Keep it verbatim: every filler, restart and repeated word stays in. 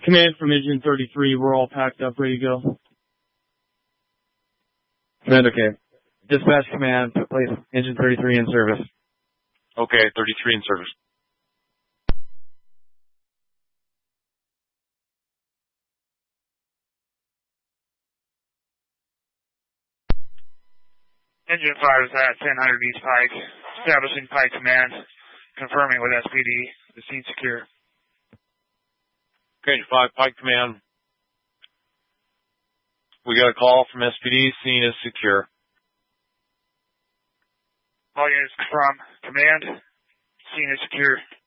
Command from Engine thirty-three, we're all packed up, ready to go. Command, okay. Dispatch command, place Engine thirty-three in service. Okay, thirty-three in service. Engine five is at ten hundred East Pike, establishing Pike command, confirming with S P D, the scene secure. Okay, five, Pike command. We got a call from S P D, scene is secure. All units from command, scene is secure.